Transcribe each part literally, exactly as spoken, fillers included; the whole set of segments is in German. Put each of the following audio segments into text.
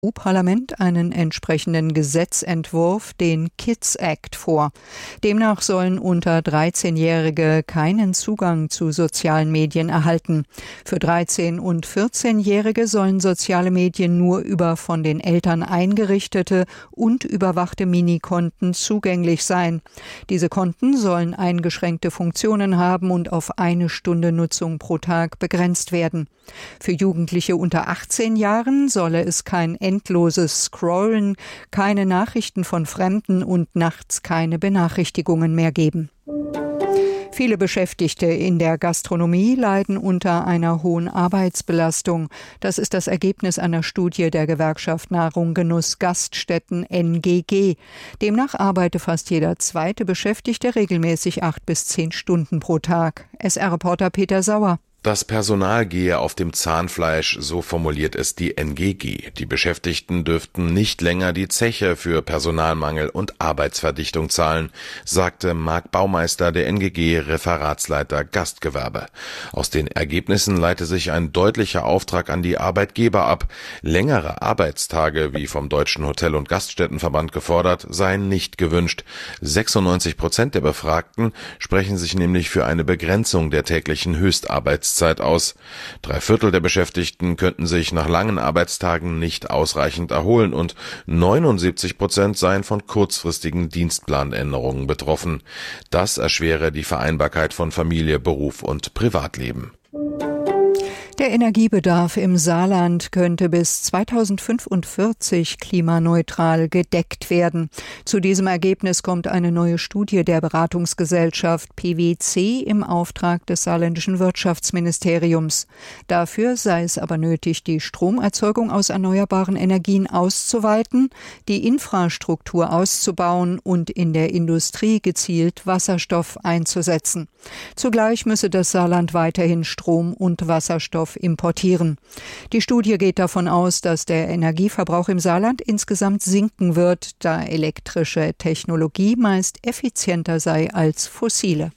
E U-Parlament einen entsprechenden Gesetzentwurf, den Kids Act, vor. Demnach sollen unter dreizehnjährige keinen Zugang zu sozialen Medien erhalten. Für dreizehn- und vierzehnjährige sollen soziale Medien nur über von den Eltern eingerichtete und überwachte Minikonten zugänglich sein. Diese Konten sollen eingeschränkte Funktionen haben und auf eine Stunde Nutzung pro Tag begrenzt werden. Für Jugendliche unter achtzehn Jahren solle es kein endloses Scrollen, keine Nachrichten von Fremden und nachts keine Benachrichtigungen mehr geben. Viele Beschäftigte in der Gastronomie leiden unter einer hohen Arbeitsbelastung. Das ist das Ergebnis einer Studie der Gewerkschaft Nahrung Genuss Gaststätten N G G. Demnach arbeite fast jeder zweite Beschäftigte regelmäßig acht bis zehn Stunden pro Tag. S R-Reporter Peter Sauer. Das Personal gehe auf dem Zahnfleisch, so formuliert es die N G G. Die Beschäftigten dürften nicht länger die Zeche für Personalmangel und Arbeitsverdichtung zahlen, sagte Marc Baumeister, der N G G-Referatsleiter Gastgewerbe. Aus den Ergebnissen leite sich ein deutlicher Auftrag an die Arbeitgeber ab. Längere Arbeitstage, wie vom Deutschen Hotel- und Gaststättenverband gefordert, seien nicht gewünscht. sechsundneunzig Prozent der Befragten sprechen sich nämlich für eine Begrenzung der täglichen Höchstarbeitszeit Zeit aus. Drei Viertel der Beschäftigten könnten sich nach langen Arbeitstagen nicht ausreichend erholen und neunundsiebzig Prozent seien von kurzfristigen Dienstplanänderungen betroffen. Das erschwere die Vereinbarkeit von Familie, Beruf und Privatleben. Der Energiebedarf im Saarland könnte bis zweitausendfünfundvierzig klimaneutral gedeckt werden. Zu diesem Ergebnis kommt eine neue Studie der Beratungsgesellschaft P W C im Auftrag des saarländischen Wirtschaftsministeriums. Dafür sei es aber nötig, die Stromerzeugung aus erneuerbaren Energien auszuweiten, die Infrastruktur auszubauen und in der Industrie gezielt Wasserstoff einzusetzen. Zugleich müsse das Saarland weiterhin Strom und Wasserstoff importieren. Die Studie geht davon aus, dass der Energieverbrauch im Saarland insgesamt sinken wird, da elektrische Technologie meist effizienter sei als fossile.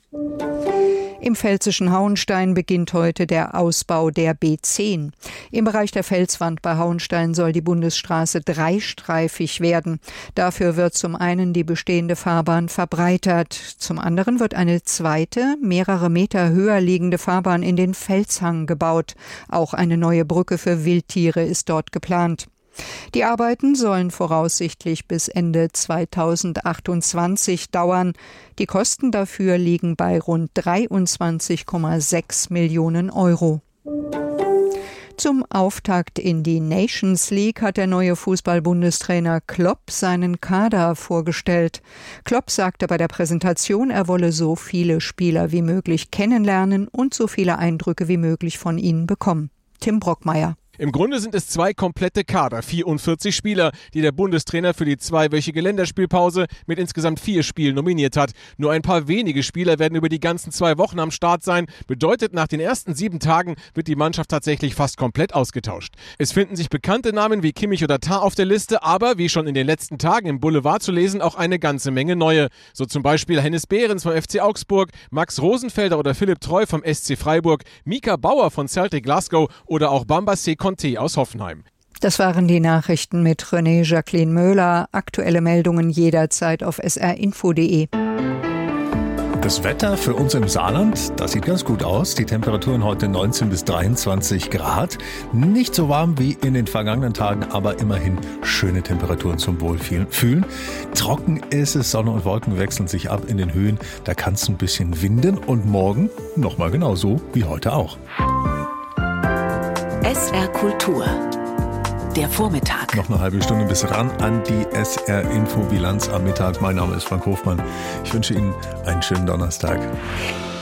Im pfälzischen Hauenstein beginnt heute der Ausbau der B zehn. Im Bereich der Felswand bei Hauenstein soll die Bundesstraße dreistreifig werden. Dafür wird zum einen die bestehende Fahrbahn verbreitert. Zum anderen wird eine zweite, mehrere Meter höher liegende Fahrbahn in den Felshang gebaut. Auch eine neue Brücke für Wildtiere ist dort geplant. Die Arbeiten sollen voraussichtlich bis Ende zweitausendachtundzwanzig dauern. Die Kosten dafür liegen bei rund dreiundzwanzig Komma sechs Millionen Euro. Zum Auftakt in die Nations League hat der neue Fußball-Bundestrainer Klopp seinen Kader vorgestellt. Klopp sagte bei der Präsentation, er wolle so viele Spieler wie möglich kennenlernen und so viele Eindrücke wie möglich von ihnen bekommen. Tim Brockmeier. Im Grunde sind es zwei komplette Kader, vierundvierzig Spieler, die der Bundestrainer für die zweiwöchige Länderspielpause mit insgesamt vier Spielen nominiert hat. Nur ein paar wenige Spieler werden über die ganzen zwei Wochen am Start sein. Bedeutet, nach den ersten sieben Tagen wird die Mannschaft tatsächlich fast komplett ausgetauscht. Es finden sich bekannte Namen wie Kimmich oder Tah auf der Liste, aber wie schon in den letzten Tagen im Boulevard zu lesen, auch eine ganze Menge neue. So zum Beispiel Hennes Behrens vom F C Augsburg, Max Rosenfelder oder Philipp Treu vom S C Freiburg, Mika Bauer von Celtic Glasgow oder auch Bamba Sekou Conte aus Hoffenheim. Das waren die Nachrichten mit René Jacqueline Möhler. Aktuelle Meldungen jederzeit auf s r info punkt d e. Das Wetter für uns im Saarland, das sieht ganz gut aus. Die Temperaturen heute neunzehn bis dreiundzwanzig Grad. Nicht so warm wie in den vergangenen Tagen, aber immerhin schöne Temperaturen zum Wohlfühlen. Trocken ist es, Sonne und Wolken wechseln sich ab in den Höhen. Da kann es ein bisschen winden und morgen nochmal genauso wie heute auch. S R Kultur. Der Vormittag. Noch eine halbe Stunde bis ran an die S R-Info-Bilanz am Mittag. Mein Name ist Frank Hofmann. Ich wünsche Ihnen einen schönen Donnerstag.